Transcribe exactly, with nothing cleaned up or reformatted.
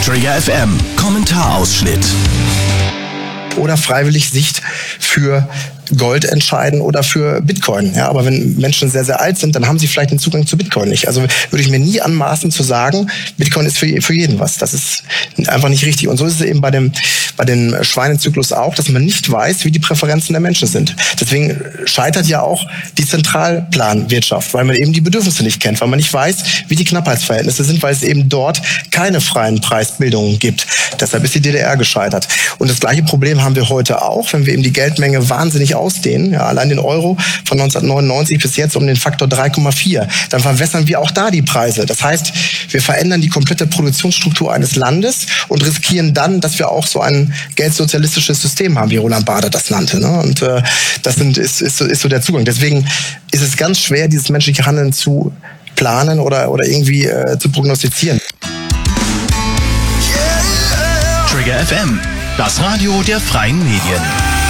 Trigger F M, Kommentarausschnitt. Oder freiwillig sich für Gold entscheiden oder für Bitcoin. Ja, aber wenn Menschen sehr, sehr alt sind, dann haben sie vielleicht den Zugang zu Bitcoin nicht. Also würde ich mir nie anmaßen zu sagen, Bitcoin ist für, für jeden was. Das ist einfach nicht richtig. Und so ist es eben bei dem, bei dem Schweinezyklus auch, dass man nicht weiß, wie die Präferenzen der Menschen sind. Deswegen scheitert ja auch die Zentralplanwirtschaft, weil man eben die Bedürfnisse nicht kennt, weil man nicht weiß, wie die Knappheitsverhältnisse sind, weil es eben dort keine freien Preisbildungen gibt. Deshalb ist die D D R gescheitert. Und das gleiche Problem haben wir heute auch, wenn wir eben die Geldmenge wahnsinnig ausdehnen, ja, allein den Euro von neunzehnhundertneunundneunzig bis jetzt um den Faktor drei Komma vier, dann verwässern wir auch da die Preise. Das heißt, wir verändern die komplette Produktionsstruktur eines Landes und riskieren dann, dass wir auch so ein geldsozialistisches System haben, wie Roland Barthes das nannte. Ne? Und äh, das sind, ist, ist, ist so der Zugang. Deswegen ist es ganz schwer, dieses menschliche Handeln zu planen oder, oder irgendwie äh, zu prognostizieren. Trigger F M, das Radio der freien Medien.